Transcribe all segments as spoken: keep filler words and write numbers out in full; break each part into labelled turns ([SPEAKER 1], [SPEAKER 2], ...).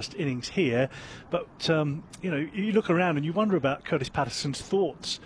[SPEAKER 1] innings here, but um, you know, you look around and you wonder about Curtis Patterson's thoughts,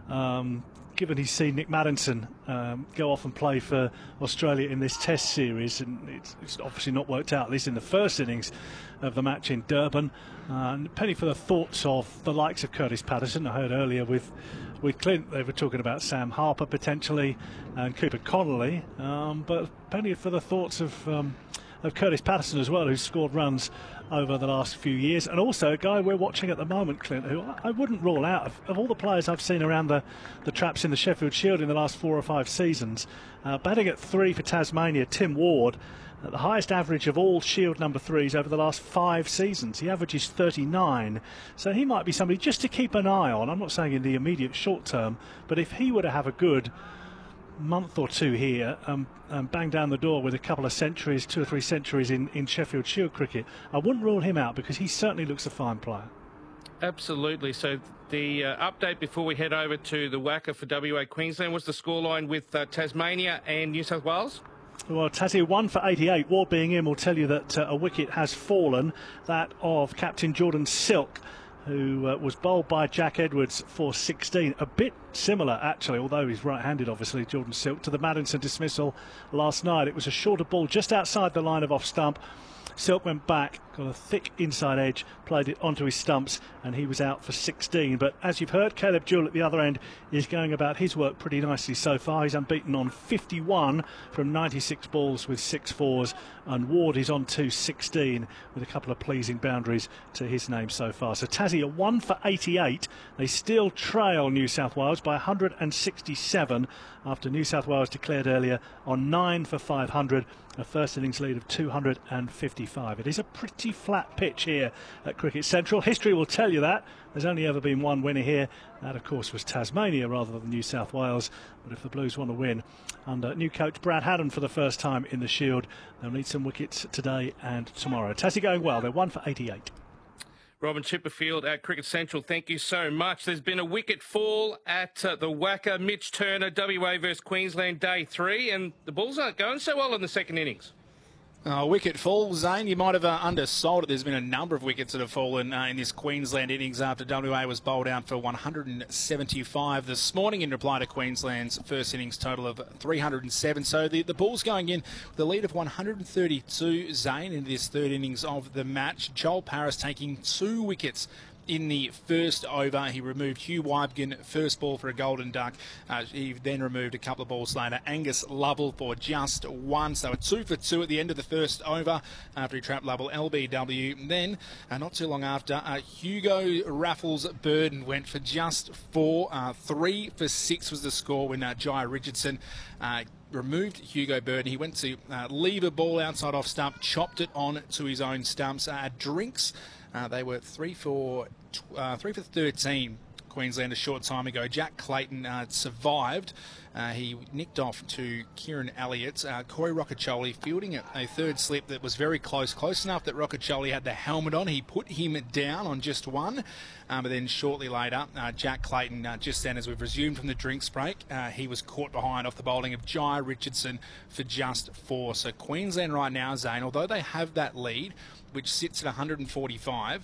[SPEAKER 1] um, given he's seen Nick Maddinson um, go off and play for Australia in this Test series, and it's, it's obviously not worked out, at least in the first innings of the match in Durban. Uh, and penny for the thoughts of the likes of Curtis Patterson. I heard earlier with with Clint they were talking about Sam Harper potentially and Cooper Connolly, um, but penny for the thoughts of um, of Curtis Patterson as well, who's scored runs over the last few years, and also a guy we're watching at the moment, Clint, who I wouldn't rule out of, of all the players I've seen around the, the traps in the Sheffield Shield in the last four or five seasons. Uh, batting at three for Tasmania, Tim Ward, at the highest average of all Shield number threes over the last five seasons. He averages thirty-nine, so he might be somebody just to keep an eye on. I'm not saying in the immediate short term, but if he were to have a good month or two here um, and bang down the door with a couple of centuries, two or three centuries in, in Sheffield Shield cricket, I wouldn't rule him out because he certainly looks a fine player.
[SPEAKER 2] Absolutely. So the uh, update before we head over to the WACA for W A Queensland was the scoreline with uh, Tasmania and New South Wales.
[SPEAKER 1] Well, Tassie one for eighty-eight. Ward being in will tell you that uh, a wicket has fallen, that of captain Jordan Silk, who uh, was bowled by Jack Edwards for sixteen. A bit similar, actually, although he's right-handed, obviously, Jordan Silk, to the Maddinson dismissal last night. It was a shorter ball just outside the line of off stump. Silk went back, got a thick inside edge, played it onto his stumps, and he was out for sixteen. But as you've heard, Caleb Jewell at the other end is going about his work pretty nicely so far. He's unbeaten on fifty-one from ninety-six balls with six fours, and Ward is on to sixteen with a couple of pleasing boundaries to his name so far. So Tassie are one for eighty-eight. They still trail New South Wales by one hundred sixty-seven after New South Wales declared earlier on nine for five hundred. A first innings lead of two hundred fifty-five. It is a pretty flat pitch here at Cricket Central. History will tell you that. There's only ever been one winner here. That, of course, was Tasmania rather than New South Wales. But if the Blues want to win under new coach Brad Haddon for the first time in the Shield, they'll need some wickets today and tomorrow. Tassie going well. They're one for eighty-eight.
[SPEAKER 2] Robin Chipperfield at Cricket Central, thank you so much. There's been a wicket fall at uh, the WACA. Mitch Turner, W A versus Queensland, day three, and the Bulls aren't going so well in the second innings.
[SPEAKER 3] Uh, wicket fall, Zane. You might have uh, undersold it. There's been a number of wickets that have fallen uh, in this Queensland innings after W A was bowled out for one hundred seventy-five this morning in reply to Queensland's first innings total of three hundred seven. So the, the Bulls going in with a lead of one hundred thirty-two, Zane, in this third innings of the match. Joel Paris taking two wickets in the first over. He removed Hugh Wybgen, first ball for a golden duck. Uh, he then removed a couple of balls later Angus Lovell for just one. So a two for two at the end of the first over after he trapped Lovell L B W. Then, uh, not too long after, uh, Hugo Raffles Burden went for just four. Uh, three for six was the score when uh, Jai Richardson uh, removed Hugo Burden. He went to uh, leave a ball outside off stump, chopped it on to his own stumps. Uh, Drinks, uh, they were three for uh, three for thirteen. Queensland a short time ago. Jack Clayton uh, survived. Uh, he nicked off to Kieran Elliott. Uh, Corey Rocchiccioli fielding a, a third slip that was very close, close enough that Rocchiccioli had the helmet on. He put him down on just one. Um, but then shortly later, uh, Jack Clayton, uh, just then as we've resumed from the drinks break, uh, he was caught behind off the bowling of Jai Richardson for just four. So Queensland right now, Zane, although they have that lead, which sits at one hundred forty-five,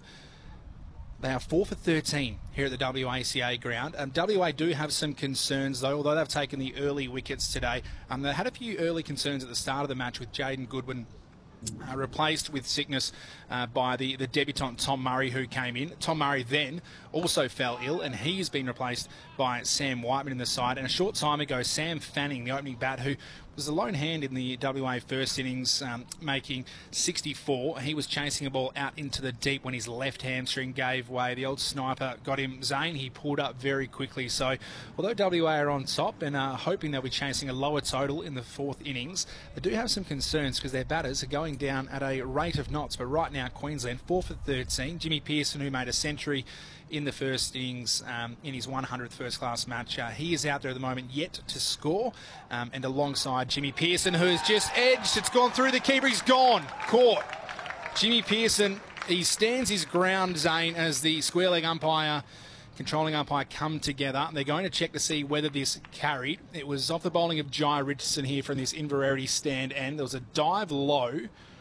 [SPEAKER 3] they are four for thirteen here at the W A C A ground. Um, W A do have some concerns, though, although they've taken the early wickets today. Um, they had a few early concerns at the start of the match with Jaden Goodwin Uh, replaced with sickness uh, by the, the debutant Tom Murray, who came in. Tom Murray then also fell ill, and he has been replaced by Sam Whiteman in the side. And a short time ago, Sam Fanning, the opening bat, who was the lone hand in the W A first innings, um, making sixty-four. He was chasing a ball out into the deep when his left hamstring gave way. The old sniper got him. Zane, he pulled up very quickly. So although W A are on top and uh, hoping they'll be chasing a lower total in the fourth innings, they do have some concerns because their batters are going down at a rate of knots. But right now, Queensland four for thirteen. Jimmy Pearson, who made a century in the first innings um, in his one hundredth first-class match, uh, he is out there at the moment yet to score. Um, and alongside Jimmy Pearson, who has just edged, it's gone through the keeper, he's gone, caught. Jimmy Pearson, he stands his ground, Zane, as the square leg umpire, controlling umpire come together. They're going to check to see whether this carried. It was off the bowling of Jai Richardson here from this Inverarity stand, and there was a dive low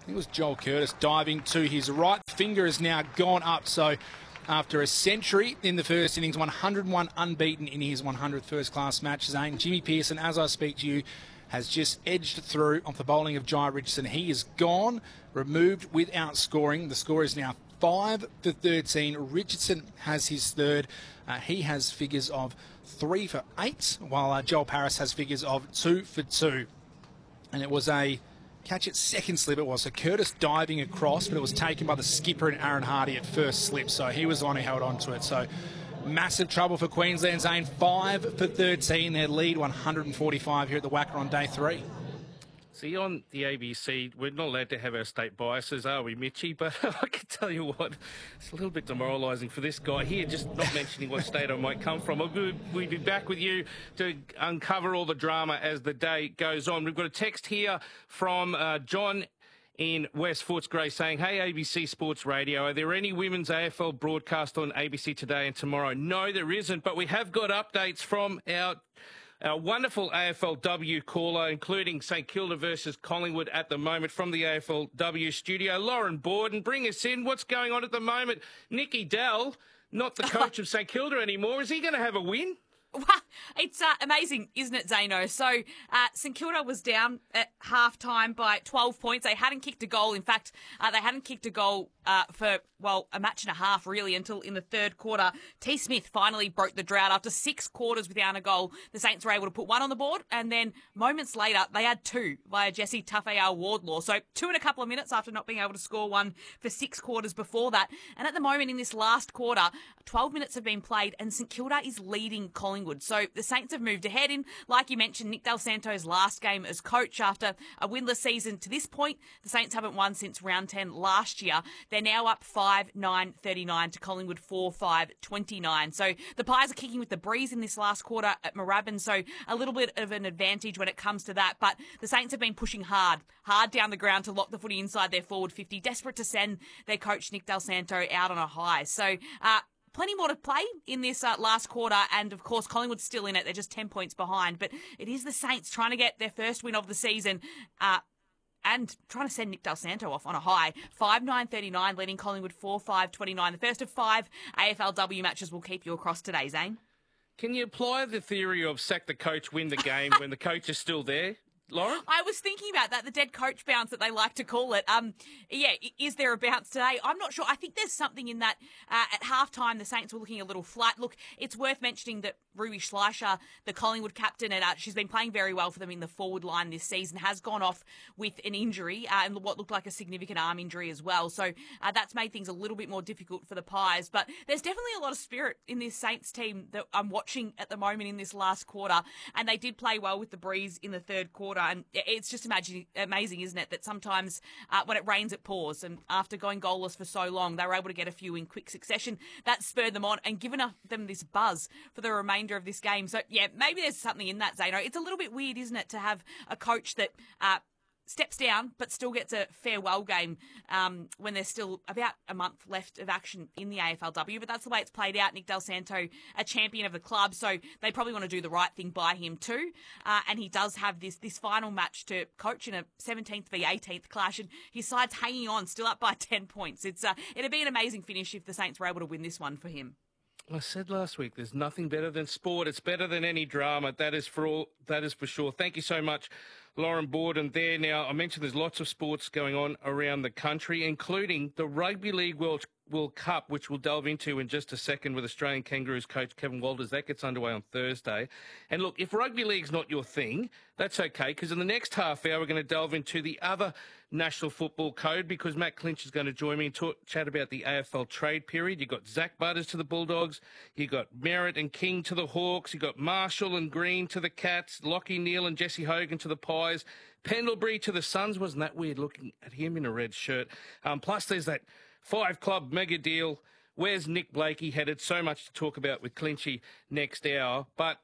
[SPEAKER 3] think it was Joel Curtis diving to his right. Finger has now gone up. So after a century in the first innings, one hundred one unbeaten in his one hundredth first-class match. Zane, Jimmy Pearson, as I speak to you, has just edged through off the bowling of Jai Richardson. He is gone, removed without scoring. The score is now five for thirteen. Richardson has his third. Uh, he has figures of three for eight, while uh, Joel Paris has figures of two for two. And it was a catch at second slip. It was so Curtis diving across, but it was taken by the skipper and Aaron Hardy at first slip. So he was the one who held on to it. So massive trouble for Queensland, Zane. five for thirteen. Their lead one hundred forty-five here at the Wacker on day three.
[SPEAKER 2] See, on the A B C, we're not allowed to have our state biases, are we, Mitchie? But I can tell you what, it's a little bit demoralising for this guy here, just not mentioning what state I might come from. We'll be back with you to uncover all the drama as the day goes on. We've got a text here from uh, John in West Footscray saying, hey, A B C Sports Radio, are there any women's A F L broadcast on A B C today and tomorrow? No, there isn't, but we have got updates from our Our wonderful A F L W caller, including St Kilda versus Collingwood at the moment from the A F L W studio. Lauren Borden, bring us in. What's going on at the moment? Nicky Dell, not the coach of St Kilda anymore. Is he going to have a win?
[SPEAKER 4] Wow, it's uh, amazing, isn't it, Zano? So uh, St Kilda was down at half-time by twelve points. They hadn't kicked a goal. In fact, uh, they hadn't kicked a goal uh, for, well, a match and a half, really, until in the third quarter. T. Smith finally broke the drought. After six quarters without a goal, the Saints were able to put one on the board, and then moments later, they had two via Jesse Tuffear-Wardlaw. So two in a couple of minutes after not being able to score one for six quarters before that. And at the moment, in this last quarter, twelve minutes have been played, and St Kilda is leading Collingwood. So the Saints have moved ahead in, like you mentioned, Nick Del Santo's last game as coach after a winless season. To this point, the Saints haven't won since round ten last year. They're now up five nine thirty-nine to Collingwood four five twenty-nine. So the Pies are kicking with the breeze in this last quarter at Moorabbin, so a little bit of an advantage when it comes to that. But the Saints have been pushing hard, hard down the ground to lock the footy inside their forward fifty, desperate to send their coach Nick Del Santo out on a high. So, uh, plenty more to play in this uh, last quarter, and of course Collingwood's still in it. They're just ten points behind, but it is the Saints trying to get their first win of the season uh, and trying to send Nick Del Santo off on a high. five nine thirty-nine, leading Collingwood four five twenty-nine. The first of five A F L W matches will keep you across today, Zane.
[SPEAKER 2] Can you apply the theory of sack the coach, win the game when the coach is still there? Lauren?
[SPEAKER 4] I was thinking about that, the dead coach bounce that they like to call it. Um, yeah, is there a bounce today? I'm not sure. I think there's something in that. Uh, at halftime, the Saints were looking a little flat. Look, it's worth mentioning that Ruby Schleicher, the Collingwood captain, and uh, she's been playing very well for them in the forward line this season, has gone off with an injury uh, and what looked like a significant arm injury as well. So uh, that's made things a little bit more difficult for the Pies. But there's definitely a lot of spirit in this Saints team that I'm watching at the moment in this last quarter. And they did play well with the breeze in the third quarter. And it's just imagine, amazing, isn't it, that sometimes uh, when it rains, it pours. And after going goalless for so long, they were able to get a few in quick succession. That spurred them on and given them this buzz for the remainder of this game. So, yeah, maybe there's something in that, Zano. It's a little bit weird, isn't it, to have a coach that uh, steps down but still gets a farewell game um, when there's still about a month left of action in the A F L W. But that's the way it's played out. Nick Del Santo, a champion of the club, so they probably want to do the right thing by him too. Uh, and he does have this this final match to coach in a seventeenth v eighteenth clash, and his side's hanging on, still up by ten points. It's uh, it'd be an amazing finish if the Saints were able to win this one for him.
[SPEAKER 2] I said last week, there's nothing better than sport. It's better than any drama. That is for all. That is for sure. Thank you so much, Lauren Borden. There now, I mentioned there's lots of sports going on around the country, including the Rugby League World World Cup, which we'll delve into in just a second with Australian Kangaroos coach Kevin Walters. That gets underway on Thursday. And look, if rugby league's not your thing, that's okay, because in the next half hour, we're going to delve into the other National Football Code, because Matt Clinch is going to join me and talk, chat about the A F L trade period. You've got Zach Butters to the Bulldogs. You've got Merritt and King to the Hawks. You've got Marshall and Green to the Cats. Lockie Neal and Jesse Hogan to the Pies. Pendlebury to the Suns. Wasn't that weird looking at him in a red shirt? Um, plus, there's that five club mega deal. Where's Nick Blakey headed? So much to talk about with Clinchy next hour. But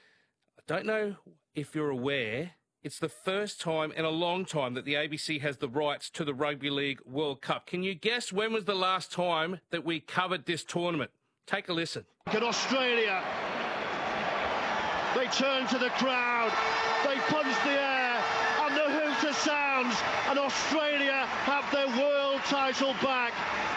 [SPEAKER 2] I don't know if you're aware, it's the first time in a long time that the A B C has the rights to the Rugby League World Cup. Can you guess when was the last time that we covered this tournament? Take a listen.
[SPEAKER 5] At Australia, they turn to the crowd, they punch the air, and the hoops ultrasounds, and Australia have their world title back.